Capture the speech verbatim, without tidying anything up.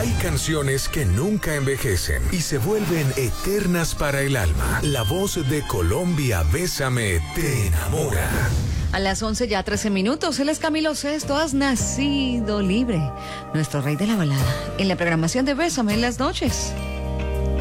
Hay canciones que nunca envejecen y se vuelven eternas para el alma. La voz de Colombia, Bésame, te enamora. A las once ya trece minutos, él es Camilo Sesto, has nacido libre. Nuestro rey de la balada, en la programación de Bésame en las noches.